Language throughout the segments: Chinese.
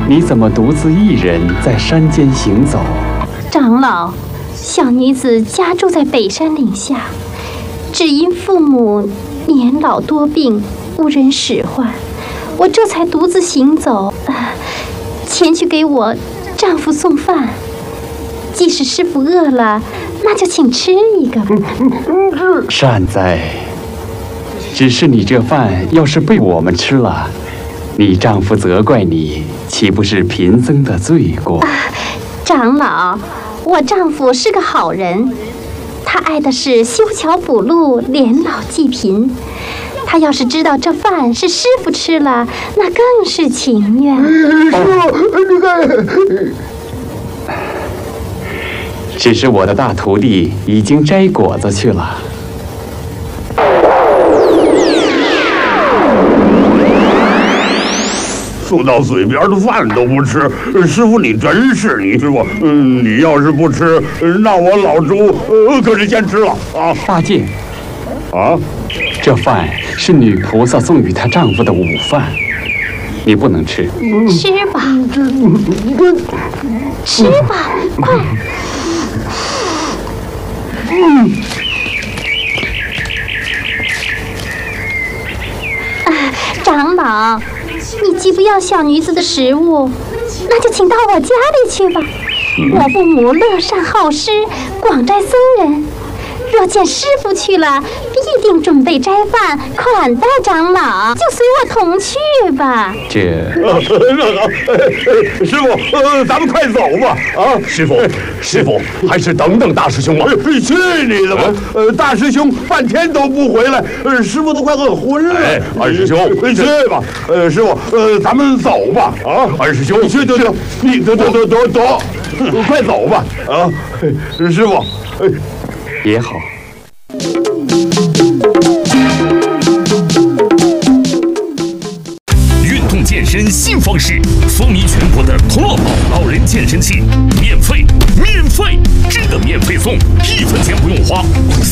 你怎么独自一人在山间行走？ 长老，小女子家住在北山岭下，只因父母年老多病，无人使唤，我这才独自行走，前去给我丈夫送饭。即使师傅饿了，那就请吃一个吧。 善哉。只是你这饭要是被我们吃了，你丈夫责怪你，岂不是贫僧的罪过？ 长老，我丈夫是个好人，他爱的是修桥补路，连老济贫。他要是知道这饭是师傅吃了，那更是情愿。 师傅，你看。 只是我的大徒弟已经摘果子去了。 送到嘴边的饭都不吃，师傅你真是你师傅，你要是不吃，那我老周可是先吃了啊！ 大戒， 啊， 这饭是女菩萨送与她丈夫的午饭，你不能吃。 吃吧，吃吧，快！长老，你既不要小女子的食物，那就请到我家里去吧。我父母乐善好施，广斋僧人。若见师傅去了，必定准备斋饭款待长老，就随我同去吧。 这师傅，咱们快走吧！啊， 师傅，还是等等大师兄吧。 去你的吧！大师兄半天都不回来，师傅都快饿昏了。 哎，二师兄， 去吧。师傅，咱们走吧。啊， 二师兄， 去，你得，快走吧。啊，师傅， 也好。 运动健身新方式，风靡全国的童乐宝老人健身器，免费，真的免费送，1分钱不用花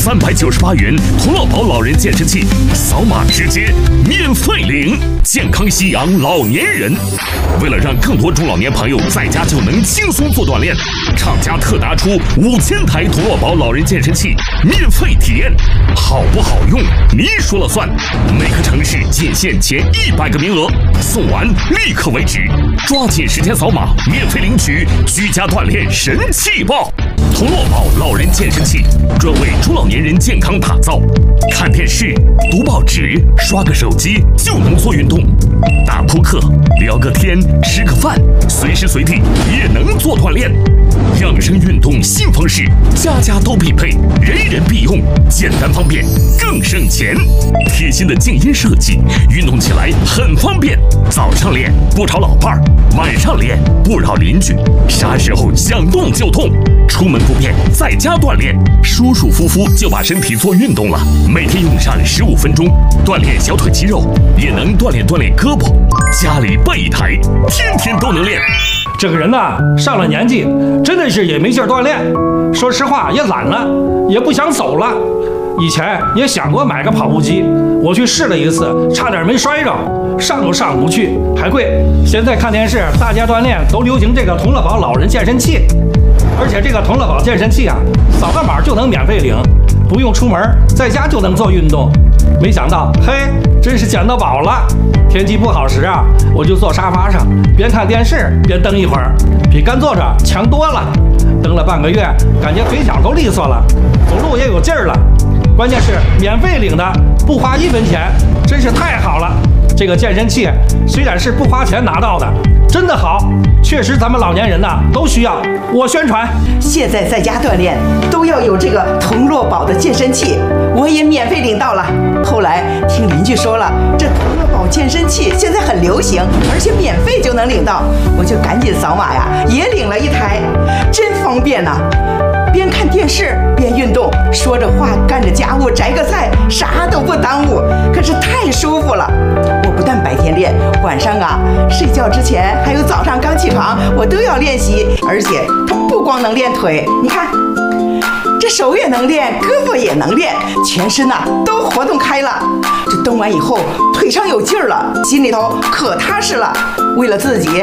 ，398元童乐宝老人健身器，扫码直接免费领，健康夕阳老年人。为了让更多中老年朋友在家就能轻松做锻炼，厂家特拿出5000台童乐宝老人健身器免费体验，好不好用你说了算。每个城市仅限前100个名额，送完立刻为止，抓紧时间扫码免费领取居家锻炼神器吧！童乐宝老人健身器专为中老年人健康打造，看电视、读报纸、刷个手机就能做运动，打扑克、聊个天、吃个饭，随时随地也能做锻炼。养生运动新方式，家家都必配，人人必用，简单方便，更省钱。贴心的静音设计，运动起来很方便。早上练不吵老伴儿，晚上练不扰邻居，啥时候想动就动，出门不便在家锻炼，舒舒服服就把身体做运动了。每天用上15分钟，锻炼小腿肌肉，也能锻炼胳膊。家里备一台，天天都能练。 这个人呐，上了年纪，真的是也没劲儿锻炼。说实话，也懒了，也不想走了。以前也想过买个跑步机，我去试了一次，差点没摔着，上都上不去，还贵。现在看电视，大家锻炼都流行这个童乐宝老人健身器，而且这个童乐宝健身器啊，扫个码就能免费领，不用出门，在家就能做运动。没想到，嘿，真是捡到宝了。天气不好时啊，我就坐沙发上，边看电视边蹬一会儿，比干坐着强多了。蹬了半个月，感觉腿脚都利索了，走路也有劲儿了。关键是免费领的，不花1分钱，真是太好了。这个健身器虽然是不花钱拿到的，真的好，确实咱们老年人呐都需要。我宣传， 现在在家锻炼都要有这个童乐宝的健身器，我也免费领到了。后来听邻居说了，这童乐宝健身器现在很流行，而且免费就能领到，我就赶紧扫码呀，也领了一台，真方便呐。边看电视边运动，说着话干着家务，摘个菜，啥都不耽误，可是太舒服了。我不但白天练，晚上啊睡觉之前还有早上刚起床，我都要练习。而且它不光能练腿，你看这手也能练，胳膊也能练，全身呐都活动开了。这蹬完以后腿上有劲儿了，心里头可踏实了。为了自己